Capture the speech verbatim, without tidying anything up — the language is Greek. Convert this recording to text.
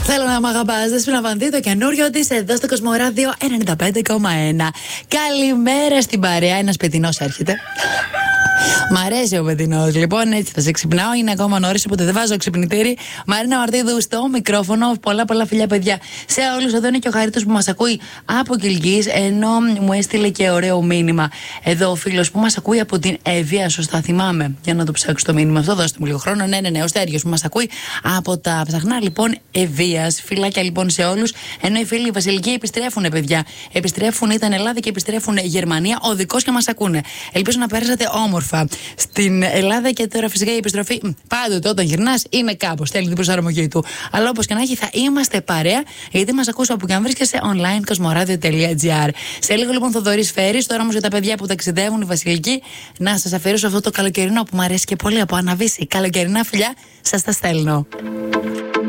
Θέλω να μ' αγαπάς, Δέσποινα Βανδύ, το καινούριο της εδώ στο Κοσμοράδιο ενενήντα πέντε κόμμα ένα. Καλημέρα στην παρέα, ένας πετεινός έρχεται. Μ' αρέσει ο πετεινός, λοιπόν, έτσι θα σε ξυπνάω. Είναι ακόμα νωρίς, οπότε δεν βάζω ξυπνητήρι. Μαρίνα Μαρτίδου στο μικρόφωνο. Πολλά πολλά φιλιά, παιδιά. Σε όλους, εδώ είναι και ο Χαρίτος που μας ακούει από Κιλκής, ενώ μου έστειλε και ωραίο μήνυμα. Εδώ ο φίλος που μας ακούει από την Εύβοια, σωστά θυμάμαι. Για να το ψάξω το μήνυμα αυτό, δώστε μου λίγο χρόνο. Ναι, ναι, ναι, ο Στέργιος που μας ακούει από τα Ψαχνά, λοιπόν, Εβίας. Φιλάκια λοιπόν σε όλους. Ενώ οι φίλοι οι Βασιλικοί επιστρέφουν, παιδιά. Επιστρέφουν, ήταν Ελλάδα και επιστρέφουν Γερμανία, οδικός και μας ακούνε. Ελπίζω να πέρασατε όμορφα στην Ελλάδα και τώρα φυσικά η επιστροφή πάντοτε όταν γυρνάς είναι κάπως, θέλει την προσαρμογή του. Αλλά όπως και να έχει θα είμαστε παρέα, γιατί μας ακούς όπου και αν βρίσκεσαι online κοσμοράδιο τελεία τζι άρ. Σε λίγο λοιπόν Θοδωρής Φέρης, τώρα όμως για τα παιδιά που ταξιδεύουν, οι Βασιλικοί, να σας αφιερώσω αυτό το καλοκαιρινό που μου αρέσει και πολύ από Αναβίση. Καλοκαιρινά φιλιά, σας τα στέλνω.